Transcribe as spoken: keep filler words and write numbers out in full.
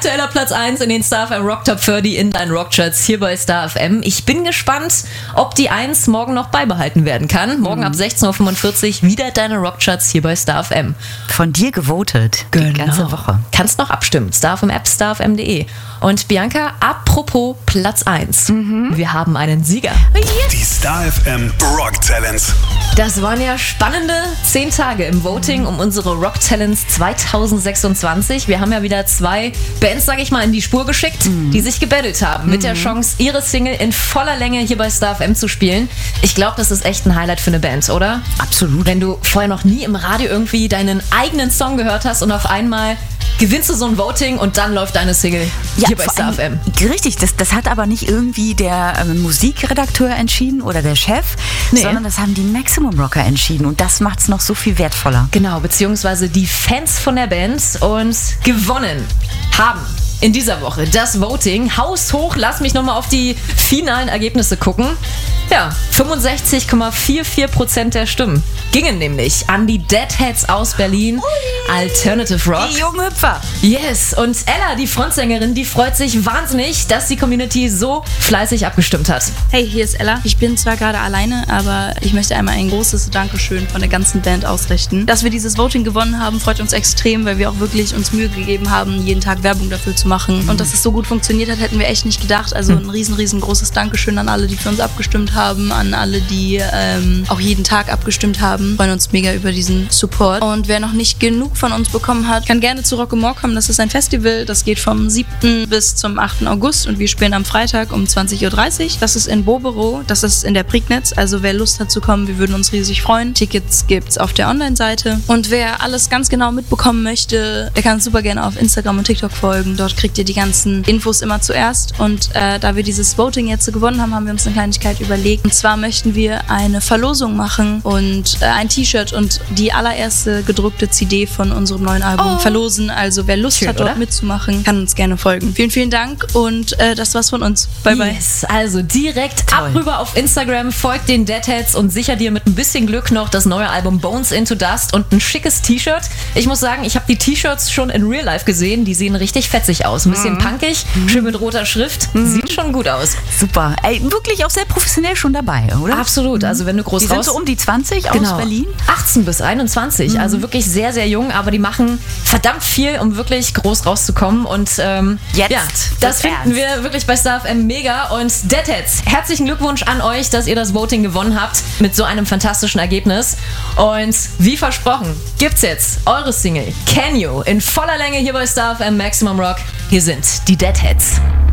Aktueller Platz eins in den Star F M Rock Top dreißig in deinen Rockcharts hier bei Star F M. Ich bin gespannt, ob die eins morgen noch beibehalten werden kann. Morgen mhm. ab sechzehn Uhr fünfundvierzig wieder deine Rockcharts hier bei Star F M. Von dir gewotet, genau. Die ganze Woche. Kannst noch abstimmen. Star F M App, star f m punkt d e. Und Bianca, apropos Platz eins. Mhm. Wir haben einen Sieger. Die Star F M Rock Talents. Das waren ja spannende zehn Tage im Voting um unsere Rock Talents zwanzig sechsundzwanzig. Wir haben ja wieder zwei Bands, sag ich mal, in die Spur geschickt, mhm. die sich gebettelt haben, mhm. mit der Chance, ihre Single in voller Länge hier bei Star F M zu spielen. Ich glaube, das ist echt ein Highlight für eine Band, oder? Absolut. Wenn du vorher noch nie im Radio irgendwie deinen eigenen Song gehört hast und auf einmal gewinnst du so ein Voting und dann läuft deine Single ja, hier bei Star F M. Richtig, das, das hat aber nicht irgendwie der ähm, Musikredakteur entschieden oder der Chef, nee. sondern das haben die Maximum Rocker entschieden und das macht es noch so viel wertvoller. Genau, beziehungsweise die Fans von der Band und gewonnen haben in dieser Woche das Voting. Haushoch, lass mich nochmal auf die finalen Ergebnisse gucken. Ja, fünfundsechzig Komma vierundvierzig Prozent der Stimmen gingen nämlich an die Deadheads aus Berlin. Ui. Alternative Rock. Die jungen Hüpfer. Yes, und Ella, die Frontsängerin, die freut sich wahnsinnig, dass die Community so fleißig abgestimmt hat. Hey, hier ist Ella. Ich bin zwar gerade alleine, aber ich möchte einmal ein großes Dankeschön von der ganzen Band ausrichten. Dass wir dieses Voting gewonnen haben, freut uns extrem, weil wir auch wirklich uns Mühe gegeben haben, jeden Tag Werbung dafür zu machen. Mhm. Und dass es so gut funktioniert hat, hätten wir echt nicht gedacht. Also ein riesen, riesengroßes Dankeschön an alle, die für uns abgestimmt haben, an alle, die ähm, auch jeden Tag abgestimmt haben. Wir freuen uns mega über diesen Support. Und wer noch nicht genug von uns bekommen hat, kann gerne zu Rock'n'More kommen. Das ist ein Festival, das geht vom siebten bis zum achten August und wir spielen am Freitag um zwanzig Uhr dreißig. Das ist in Bobero, das ist in der Prignitz. Also wer Lust hat zu kommen, wir würden uns riesig freuen. Tickets gibt's auf der Online-Seite. Und wer alles ganz genau mitbekommen möchte, der kann uns super gerne auf Instagram und TikTok folgen. Dort kriegt ihr die ganzen Infos immer zuerst. Und äh, da wir dieses Voting jetzt gewonnen haben, haben wir uns eine Kleinigkeit überlegt. Und zwar möchten wir eine Verlosung machen und äh, ein T-Shirt und die allererste gedruckte C D von unserem neuen Album oh. verlosen. Also wer Lust Schön, hat, dort oder? mitzumachen, kann uns gerne folgen. Vielen, vielen Dank und äh, das war's von uns. Bye, bye. Yes, also direkt Toll. ab rüber auf Instagram, folgt den Deadheads und sicher dir mit ein bisschen Glück noch das neue Album Bones into Dust und ein schickes T-Shirt. Ich muss sagen, ich habe die T-Shirts schon in Real Life gesehen. Die sehen richtig fetzig aus. Ein bisschen mhm. punkig, mhm. schön mit roter Schrift. Mhm. Sieht schon gut aus. Super. Ey, wirklich auch sehr professionell schon dabei, oder? Absolut. Also wenn du groß die raus... sind so um die zwanzig genau. aus Berlin? achtzehn bis einundzwanzig. Mhm. Also wirklich sehr, sehr jung. Aber die machen verdammt viel, um wirklich groß rauszukommen. Und ähm, jetzt ja, das finden wir wirklich bei Star F M mega. Und Deadheads, herzlichen Glückwunsch an euch, dass ihr das Voting gewonnen habt mit so einem fantastischen Ergebnis. Und wie versprochen, gibt's jetzt eure Single Can You in voller Länge hier bei Star F M Maximum Rock. Hier sind die Deadheads.